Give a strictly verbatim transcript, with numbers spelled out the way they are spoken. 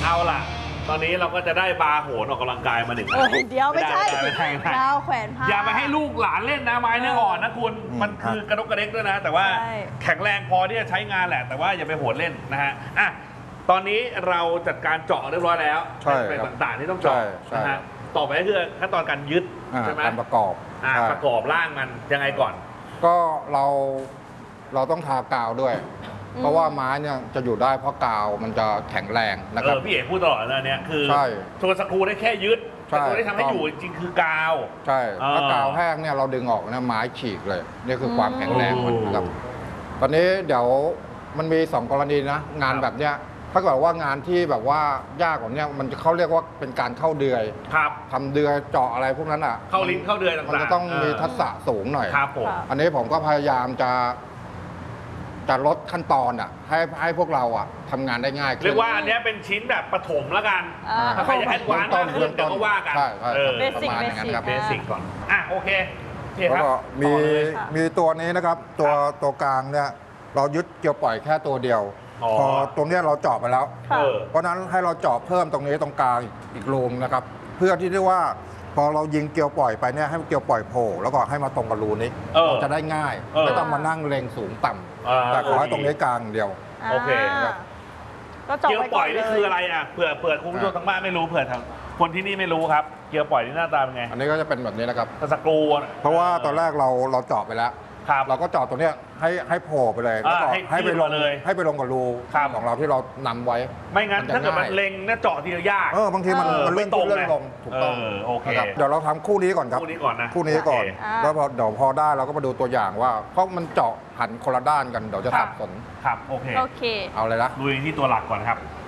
เอาล่ะตอนนี้เราก็จะได้บาร์โหนออกกำลังกายมาหนึ่งเออเดี๋ยวไม่ใช่ไม่ได้ไม่ได้ดาวแขวนผ้าอย่าไปให้ลูกหลานเล่นนะไม้เนื้ออ่อนนะคุณมันคือกระดกกระเด็กด้วยนะแต่ว่าแข็งแรงพอที่จะใช้งานแหละแต่ว่าอย่าไปโหดเล่นนะฮะอ่ะตอนนี้เราจัดการเจาะเรียบร้อยแล้วเป็นต่างๆที่ต้องเจาะนะฮะต่อไปก็คือขั้นตอนการยึดใช่ไหมการประกอบประกอบร่างมันยังไงก่อนก็เราเราต้องทากาวด้วยเพราะว่าไม้เนี่ยจะอยู่ได้เพราะกาวมันจะแข็งแรงนะครับพี่เอกพูดตลอดนะเนี่ยคือตัวสกรูได้แค่ยึดแต่ตัวที่ทำให้อยู่จริงๆคือกาวใช่ถ้ากาวแห้งเนี่ยเราดึงออกเนี่ยไม้ฉีกเลยนี่คือความแข็งแรงมันนะครับตอนนี้เดี๋ยวมันมีสองกรณีนะงานแบบเนี้ยถ้าเกิดว่างานที่แบบว่ายากกว่านี้มันจะเขาเรียกว่าเป็นการเข้าเดือยครับทำเดือยเจาะอะไรพวกนั้นอ่ะเข้าลิ้นเข้าเดือยต่างๆมันจะต้องมีทักษะสูงหน่อยครับผมอันนี้ผมก็พยายามจะจะลดขั้นตอนอ่ะให้ให้พวกเราอ่ะทำงานได้ง่ายขึ้นเรียกว่าอันนี้เป็นชิ้นแบบปฐมแล้วกันถ้าใครจะแอดวานซ์มากขึ้นเดี๋ยวก็ว่ากันเบสิกเบสิกเบสิกก่อนอ่ะโอเคแล้วก็มีมีตัวนี้นะครับตัวตัวกลางเนี่ยเรายึดเกี่ยวปล่อยแค่ตัวเดียวพอตรงนี้เราเจาะไปแล้วเพราะนั้นให้เราเจาะเพิ่มตรงนี้ตรงกลางอีกรูมนะครับเพื่อที่ได้ว่าพอเรายิงเกลียวปล่อยไปเนี่ยให้เกลียวปล่อยโผล่แล้วก็ให้มาตรงกับรูนี้เราจะได้ง่ายไม่ต้องมานั่งเล็งสูงต่ำแต่ขอให้ตรงนี้กลางเดียวโอเคเกลียวปล่อยนี่คืออะไรอ่ะเผื่อเผื่อคุณผู้ชมทั้งบ้านไม่รู้เผื่อทางคนที่นี่ไม่รู้ครับเกลียวปล่อยนี่หน้าตาเป็นไงอันนี้ก็จะเป็นแบบนี้นะครับสกรูเพราะว่าตอนแรกเราเราเจาะไปแล้วเราก็เจาะตัวเนี้ยให้ให้โผล่ไปเลยแล้วก็ให้ไปลงเลยให้ไปลงกับรูของเราที่เรานำไว้ไม่งั้นถ้าเกิดมันเล็งเนี่ยเจาะทีละยากเออบางทีมันมันเลื่อนขึ้นเลื่อนลงถูกต้องโอเคเดี๋ยวเราทำคู่นี้ก่อนครับคู่นี้ก่อนนะคู่นี้ก่อนแล้วพอเดี๋ยวพอได้เราก็มาดูตัวอย่างว่าเพราะมันเจาะหันคนละด้านกันเดี๋ยวจะสับสนครับโอเคโอเคเอาเลยละดูที่ตัวหลักก่อนครับ